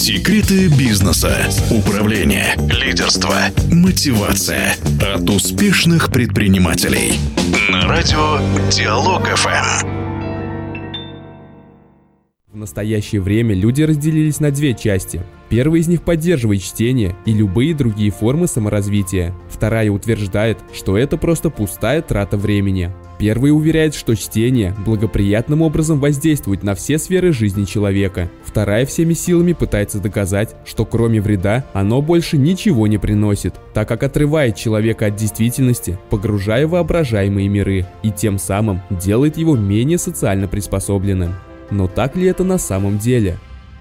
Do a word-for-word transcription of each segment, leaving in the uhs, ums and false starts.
Секреты бизнеса, управления, лидерства, мотивация от успешных предпринимателей. На радио Диалог эф эм. В настоящее время люди разделились на две части. Первая из них поддерживает чтение и любые другие формы саморазвития. Вторая утверждает, что это просто пустая трата времени. Первая уверяет, что чтение благоприятным образом воздействует на все сферы жизни человека. Вторая всеми силами пытается доказать, что кроме вреда оно больше ничего не приносит, так как отрывает человека от действительности, погружая в воображаемые миры, и тем самым делает его менее социально приспособленным. Но так ли это на самом деле?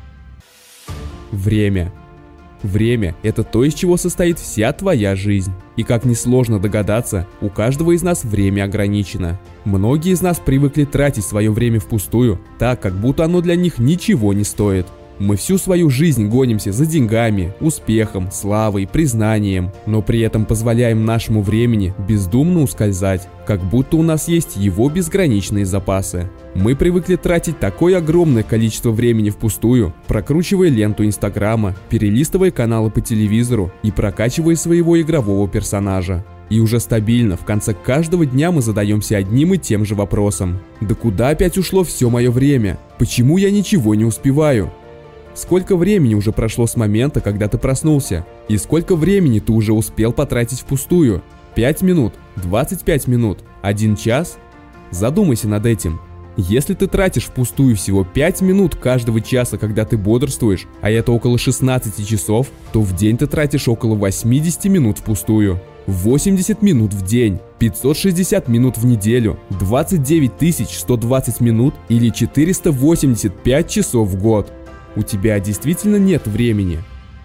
Время. Время – это то, из чего состоит вся твоя жизнь. И как несложно догадаться, у каждого из нас время ограничено. Многие из нас привыкли тратить свое время впустую, так как будто оно для них ничего не стоит. Мы всю свою жизнь гонимся за деньгами, успехом, славой, признанием, но при этом позволяем нашему времени бездумно ускользать, как будто у нас есть его безграничные запасы. Мы привыкли тратить такое огромное количество времени впустую, прокручивая ленту Инстаграма, перелистывая каналы по телевизору и прокачивая своего игрового персонажа. И уже стабильно в конце каждого дня мы задаемся одним и тем же вопросом: да куда опять ушло все мое время? Почему я ничего не успеваю? Сколько времени уже прошло с момента, когда ты проснулся? И сколько времени ты уже успел потратить впустую? пять минут? двадцать пять минут? один час? Задумайся над этим. Если ты тратишь впустую всего пять минут каждого часа, когда ты бодрствуешь, а это около шестнадцати часов, то в день ты тратишь около восьмидесяти минут впустую. восемьдесят минут в день, пятьсот шестьдесят минут в неделю, двадцать девять тысяч сто двадцать минут или четыреста восемьдесят пять часов в год. У тебя действительно нет времени.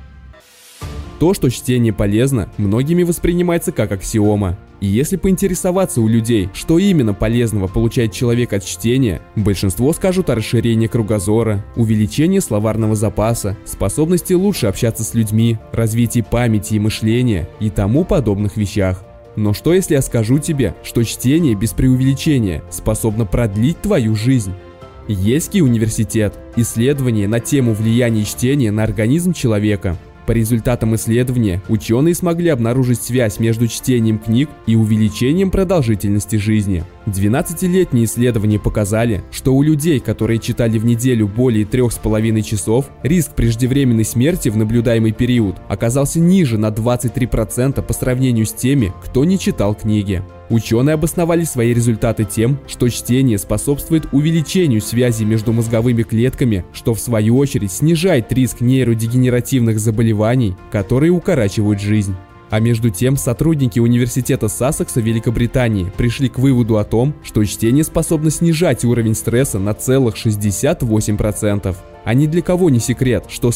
То, что чтение полезно, многими воспринимается как аксиома. И если поинтересоваться у людей, что именно полезного получает человек от чтения, большинство скажут о расширении кругозора, увеличении словарного запаса, способности лучше общаться с людьми, развитии памяти и мышления и тому подобных вещах. Но что если я скажу тебе, что чтение без преувеличения способно продлить твою жизнь? Ельский университет. Исследование на тему влияния чтения на организм человека. По результатам исследования ученые смогли обнаружить связь между чтением книг и увеличением продолжительности жизни. двенадцатилетние исследования показали, что у людей, которые читали в неделю более трех с половиной часов, риск преждевременной смерти в наблюдаемый период оказался ниже на двадцать три процента по сравнению с теми, кто не читал книги. Ученые обосновали свои результаты тем, что чтение способствует увеличению связи между мозговыми клетками, что в свою очередь снижает риск нейродегенеративных заболеваний, которые укорачивают жизнь. А между тем, сотрудники университета Сассекса Великобритании пришли к выводу о том, что чтение способно снижать уровень стресса на целых шестьдесят восемь процентов. А ни для кого не секрет, что